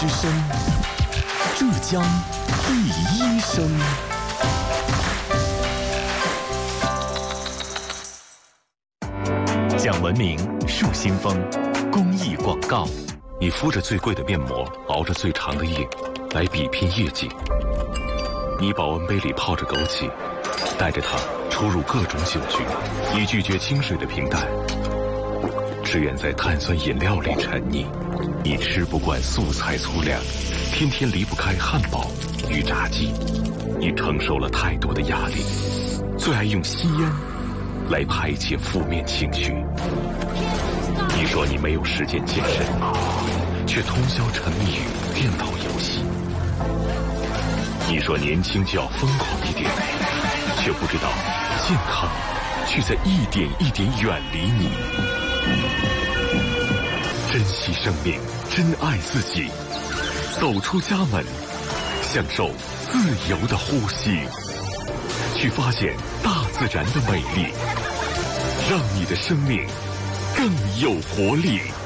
之声，浙江第一声。讲文明树新风，公益广告。 你敷着最贵的面膜，熬着最长的夜，来比拼业绩。你保温杯里泡着枸杞，带着它出入各种酒局。你拒绝清水的平淡，只愿在碳酸饮料里沉溺。你吃不惯素菜粗粮，天天离不开汉堡与炸鸡。你承受了太多的压力，最爱用吸烟来排解负面情绪。你说你没有时间健身，却通宵沉迷于电脑游戏。你说年轻就要疯狂一点，却不知道健康却在一点一点远离你。珍惜生命，珍爱自己，走出家门，享受自由的呼吸，去发现大自然的美丽，让你的生命更有活力。